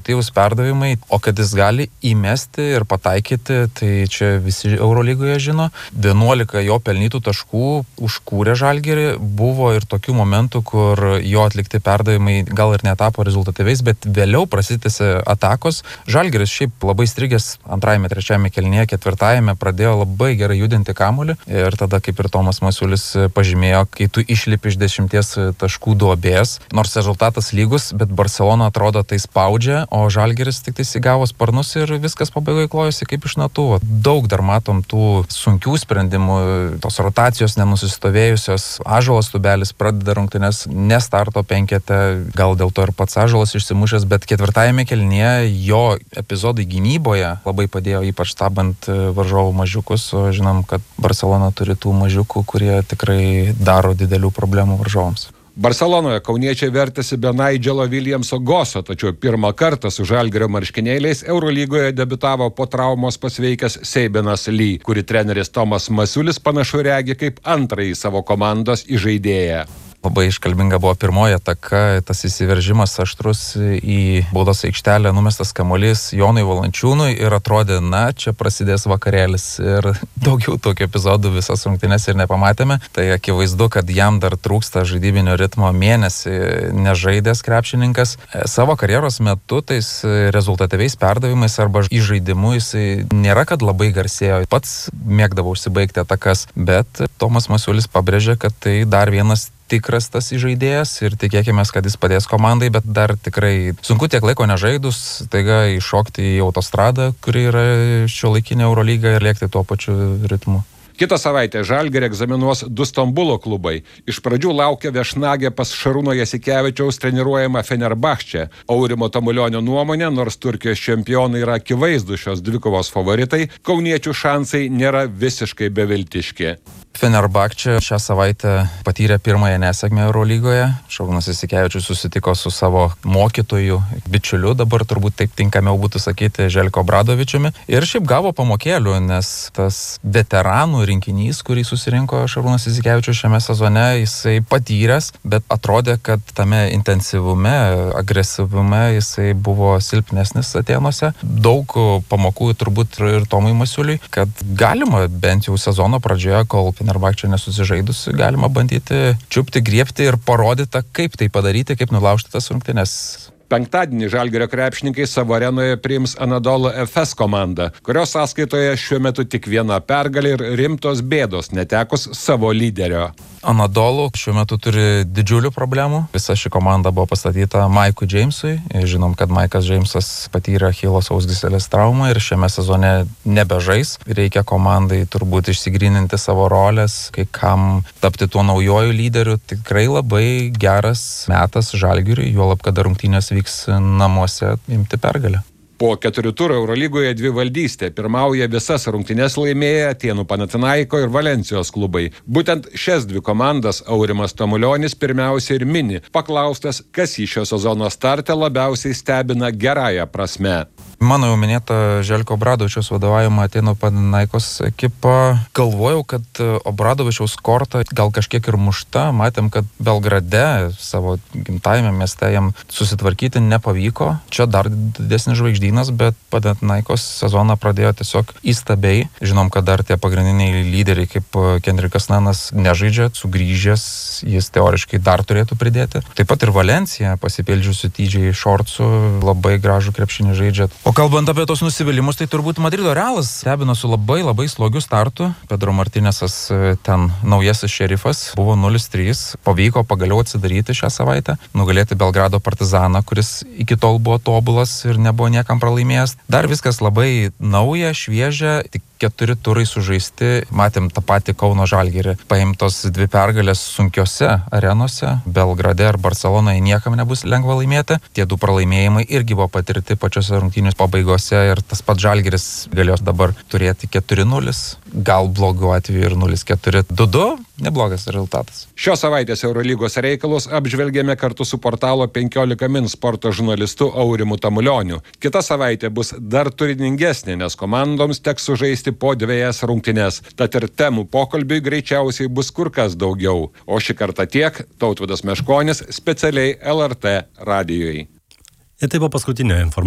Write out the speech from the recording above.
rezultatyvūs perdavimai, o kad jis gali įmesti ir pataikyti, tai čia visi Eurolygoje žino. 11 jo pelnytų taškų užkūrė Žalgirį, buvo ir tokių momentų, kur jo atlikti perdavimai gal ir netapo rezultatyviais, bet vėliau prasitęsė atakos. Žalgiris šiaip labai strigęs antrajame, trečiajame kėlinyje, ketvirtajame pradėjo labai gerai judinti kamuolį ir tada, kaip ir Tomas Masiulis pažymėjo, kai tu išlipi iš 10 taškų duobės, nors rezultatas lygus, bet Barcelona atrodo tai spaudžia, o Žalgiris tik tai įgavo sparnus ir viskas pabaigoje klojosi kaip iš natų. Daug dar matom tų sunkių sprendimų, tos rotacijos nenusistovėjusios. Ąžuolas Tubelis pradeda rungtynes ne starto penkete, gal dėl to ir pats Ąžuolas išsimušęs, bet ketvirtajame kėlinyje jo epizodai gynyboje labai padėjo, ypač stabant varžovų mažiukus, o žinom, kad Barcelona turi tų mažiukų, kurie tikrai daro didelių problemų varžovams. Barcelonoje kauniečiai vertėsi be Nigelo Williamso Goso, tačiau pirmą kartą su Žalgirio marškinėliais Eurolygoje debiutavo po traumos pasveikęs Seibenas Lee, kurį treneris Tomas Masiulis panašu regi kaip antrąjį savo komandos įžaidėją. Labai iškalbinga buvo pirmoji ataka, tas įsiveržimas aštrus į baudos aikštelę, numestas kamuolys Jonui Valančiūnui ir atrodė, čia prasidės vakarėlis. Ir daugiau tokių epizodų visas rungtynes ir nepamatėme. Tai akivaizdu, kad jam dar trūksta žaidybinio ritmo, mėnesį nežaidęs krepšininkas. Savo karjeros metu tais rezultatyviais perdavimais arba įžaidimu jisai nėra, kad labai garsėjo. Pats mėgdavo užsibaigti atakas, bet Tomas Masiulis pabrėžė, kad tai dar vienas tikras tas įžaidėjas ir tikėkime, kad jis padės komandai, bet dar tikrai sunku tiek laiko nežaidus, taiga iššokti į autostradą, kuri yra šiuolaikinė Eurolyga ir lėkti tuo pačiu ritmu. Kitą savaitę Žalgirį egzaminuos 2 Stambulo klubai. Iš pradžių laukia viešnagė pas Šarūno Jasikevičiaus treniruojama Fenerbahče. Aurimo Tamulionio nuomonė, nors Turkijos čempionai yra akivaizdūs šios dvikovos favoritai, kauniečių šansai nėra visiškai beviltiški. Fenerbahče šią savaitę patyrė pirmąją nesėkmę Eurolygoje. Šarūnas Jasikevičius susitiko su savo mokytoju, bičiuliu, dabar turbūt taip tinkamiau būtų sakyti, Željko Obradovičiumi. Ir šiaip gavo pamokėlių, nes tas veteranų rinkinys, kurį susirinko Šarūnas Jasikevičius šiame sezone, jisai patyręs, bet atrodė, kad tame intensyvume, agresyvume jisai buvo silpnesnis Atėnuose. Daug pamokų turbūt ir Tomui Masiuliui, kad galima bent jau sezono pradžioje, kol Fenerbahče nesusižaidusi, galima bandyti čiupti, griebti ir parodyti, kaip tai padaryti, kaip nulaužti tas rungtynes. Penktadienį Žalgirio krepšininkai savo arenoje priims Anadolu Efes komandą, kurios sąskaitoje šiuo metu tik viena pergalė ir rimtos bėdos netekus savo lyderio. Anadolu šiuo metu turi didžiulių problemų. Visa ši komanda buvo pastatyta Maikui Džeimsui. Žinom, kad Maikas Džeimsas patyrė Achilo sausgyslės traumą ir šiame sezone nebežais. Reikia komandai turbūt išsigryninti savo rolės, kai kam tapti tuo naujojų lyderiu. Tikrai labai geras metas Žalgiriui, juolab, kad rungtynės vyks namuose, imti pergalę. Po 4 turų Eurolygoje dvivaldystė pirmauja visas rungtynes laimėję Atėnų Panathinaiko ir Valensijos klubai. Būtent šias dvi komandas Aurimas Tamulionis pirmiausia ir mini, paklaustas, kas į šio sezono startą labiausiai stebina gerąją prasme. Mano jau minėta Željko Obradovičiaus vadovaujama Atėnų Panathinaikos ekipa. Galvojau, kad Obradovičiaus korta gal kažkiek ir mušta. Matėm, kad Belgrade, savo gimtajame mieste, jam susitvarkyti nepavyko. Čia dar didesnis žvaigždynas, bet Panathinaikos sezoną pradėjo tiesiog įstabiai. Žinom, kad dar tie pagrindiniai lyderiai kaip Kendrikas Nanas nežaidžia, sugrįžęs, jis teoriškai dar turėtų pridėti. Taip pat ir Valencija, pasipildžiusi TJ Shortsu, labai gražų krepšinį žaidžia. O kalbant apie tos nusivylimus, tai turbūt Madrido Realas stebino su labai slogiu startu. Pedro Martinesas, ten naujasis šerifas, buvo 0-3. Pavyko pagaliau atsidaryti šią savaitę, nugalėti Belgrado Partizaną, kuris iki tol buvo tobulas ir nebuvo niekam pralaimėjęs. Dar viskas labai nauja, šviežia, tik 4 turai sužaisti. Matėm tą patį Kauno Žalgirį. Paimtos 2 pergalės sunkiose arenose. Belgrade ir Barcelonoje niekam nebus lengva laimėti. Tie 2 pralaimėjimai irgi buvo patirti pačiose rungtynių pabaigose ir tas pats Žalgiris galėjo dabar turėti 4-0, gal blogu atveju ir 0-4. 2-2, neblogas rezultatas. Šios savaitės Eurolygos reikalus apžvelgėme kartu su portalo 15 min sporto žurnalistu Aurimu Tamulioniu. Kita savaitė bus dar turiningesnė, nes komandoms teks sužaisti po 2 rungtynes. Tad ir temų pokalbiui greičiausiai bus kur kas daugiau. O šį kartą tiek. Tautvydas Meškonis specialiai LRT radijui. Ir tai buvo paskutinė informacija.